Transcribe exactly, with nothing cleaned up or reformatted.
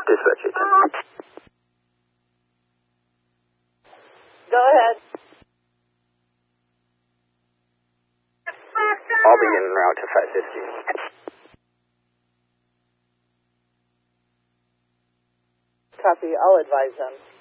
Dispatch agent. Go ahead. I'll be en route to five fifty. Copy. I'll advise them.